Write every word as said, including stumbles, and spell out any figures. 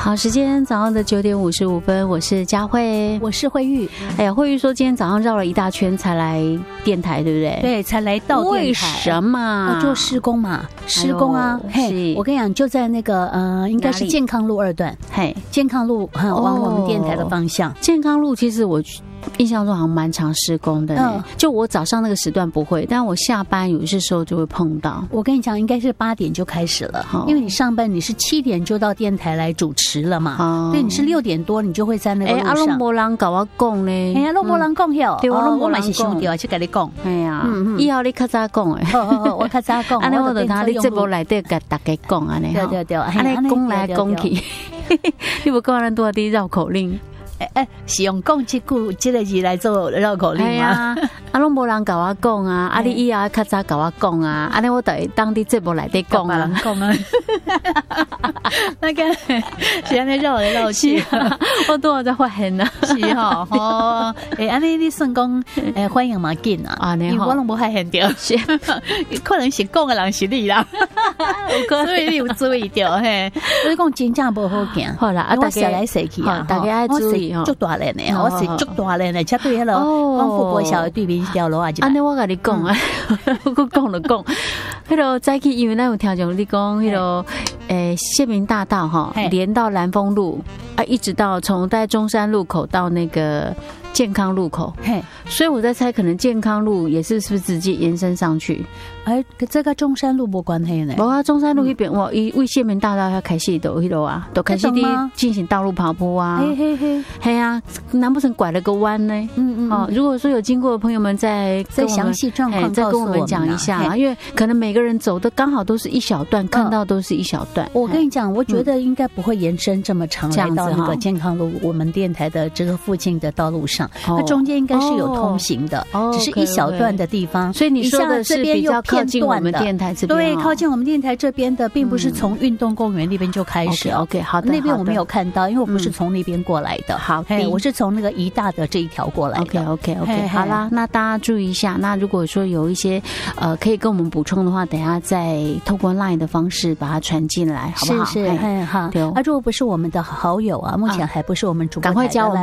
好，时间早上的九点五十五分，我是佳慧， 我是慧玉。 哎呀，慧玉说今天早上绕了一大圈才来电台，对不对？ 对，才来到电台。 为什么？ 就施工嘛，施工啊。 哎、 嘿，我跟你讲，就在那个呃，应该是健康路二段。嘿，健康路、嗯、往我们电台的方向。 健康路其实我印象中好像蛮常施工的、嗯，就我早上那个时段不会，但我下班有些时候就会碰到。 我跟你讲，应该是八点就开始了，因为你上班你是七点就到电台来主持了嘛，哦、对，你是六点多你就会在那个路上。 哎、欸，阿龙波人跟我讲呢， 哎呀，龙波人讲哟，对， 我我嘛是想对，去跟你讲， 哎呀，以后你较早讲诶， 好好好，我较早讲， 安尼我就听你节目内底甲大家讲安尼， 对对对， 安尼讲来讲去，你不讲咱多啲绕口令。 哎哎，是用讲这句这个字来做绕口令吗？ 啊，拢无人甲我讲啊，啊，你以后较早甲我讲啊，安尼我等当地节目内底讲啊， 讲啊，那个是安尼绕来绕去， 我都有在发现啊， 是哈，哦，诶，安尼你算讲诶欢迎嘛紧啊，啊，你我拢无发现到，是可能是讲的人是你啦，所以你有注意到嘿，所以讲真正无好行， 好啦，啊，大家来说去啊， 大家爱注意。 足大人的，我是足大人的，绝对迄个光复国小的对面条路啊！ 安尼我甲你讲啊，我讲了讲，迄个早起因为咱有听众你讲迄个诶县民大道哈，连到南丰路啊，一直到从在中山路口到那个健康路口，所以我在猜，可能健康路也是是不是直接延伸上去？ 哎，这个中山路无关系呢。 无啊，中山路那边哇，伊为县民大道要开始都迄路啊，都开始的进行道路跑步啊。嘿嘿嘿，嘿啊，难不成拐了个弯呢？嗯嗯。哦，如果说有经过的朋友们再再详细状况再跟我们讲一下，因为可能每个人走的刚好都是一小段，看到都是一小段。 我跟你讲，我觉得应该不会延伸这么长来到那个健康路，我们电台的这个附近的道路上，它中间应该是有通行的，只是一小段的地方。 所以你说的是比较靠近我们电台这边， 对，靠近我们电台这边的，并不是从运动公园那边就开始。 OK， 好的， 那边我没有看到，因为我不是从那边过来的。 好， 我是从那个宜大的这一条过来的。 OK，OK，OK， 好啦，那大家注意一下。那如果说有一些呃可以跟我们补充的话，等一下再透过 LINE 的方式把它传进来，好不好？ 是是，好。啊，如果不是我们的好友啊，目前还不是我们主播， 赶快教我们。